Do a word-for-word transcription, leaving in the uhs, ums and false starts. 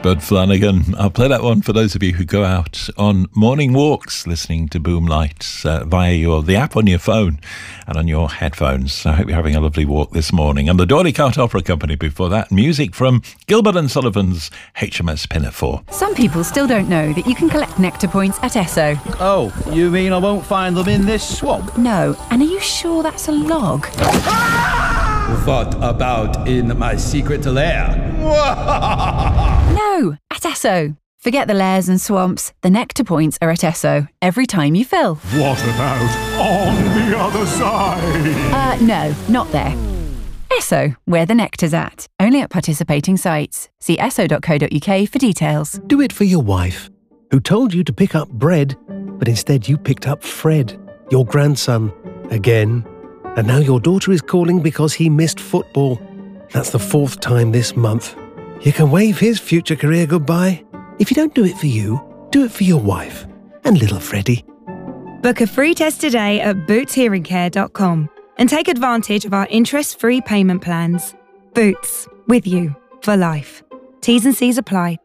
Bud Flanagan. I'll play that one for those of you who go out on morning walks listening to Boom Lights uh, via your the app on your phone and on your headphones. So I hope you're having a lovely walk this morning. And the Dawley Cart Opera Company before that. Music from Gilbert and Sullivan's H M S Pinafore. Some people still don't know that you can collect Nectar points at Esso. Oh, you mean I won't find them in this swamp? No, and are you sure that's a log? What about in my secret lair? No, at Esso. Forget the lairs and swamps. The Nectar points are at Esso every time you fill. What about on the other side? Uh, no, not there. Esso, where the nectar's at. Only at participating sites. See esso dot co dot uk for details. Do it for your wife, who told you to pick up bread, but instead you picked up Fred, your grandson, again. And now your daughter is calling because he missed football. That's the fourth time this month. You can wave his future career goodbye. If you don't do it for you, do it for your wife and little Freddie. Book a free test today at boots hearing care dot com and take advantage of our interest-free payment plans. Boots, with you for life. T's and C's apply.